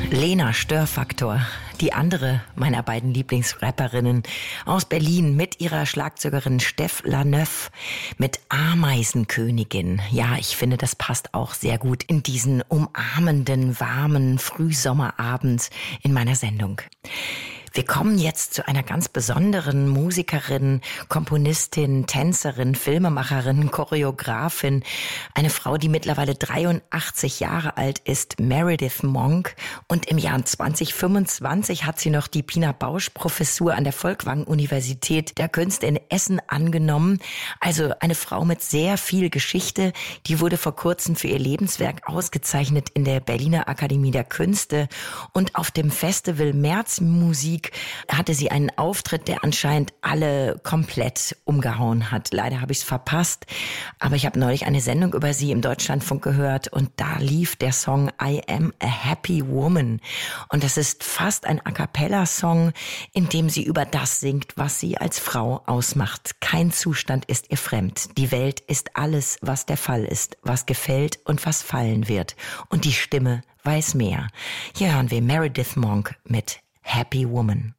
Lena Störfaktor, die andere meiner beiden Lieblingsrapperinnen aus Berlin mit ihrer Schlagzeugerin Steph Laneuf mit Ameisenkönigin. Ja, ich finde, das passt auch sehr gut in diesen umarmenden, warmen Frühsommerabend in meiner Sendung. Wir kommen jetzt zu einer ganz besonderen Musikerin, Komponistin, Tänzerin, Filmemacherin, Choreografin. Eine Frau, die mittlerweile 83 Jahre alt ist, Meredith Monk. Und im Jahr 2025 hat sie noch die Pina Bausch-Professur an der Folkwang-Universität der Künste in Essen angenommen. Also eine Frau mit sehr viel Geschichte. Die wurde vor kurzem für ihr Lebenswerk ausgezeichnet in der Berliner Akademie der Künste. Und auf dem Festival Märzmusik hatte sie einen Auftritt, der anscheinend alle komplett umgehauen hat. Leider habe ich es verpasst, aber ich habe neulich eine Sendung über sie im Deutschlandfunk gehört und da lief der Song I Am a Happy Woman. Und das ist fast ein A-cappella-Song, in dem sie über das singt, was sie als Frau ausmacht. Kein Zustand ist ihr fremd. Die Welt ist alles, was der Fall ist, was gefällt und was fallen wird. Und die Stimme weiß mehr. Hier hören wir Meredith Monk mit Happy Woman.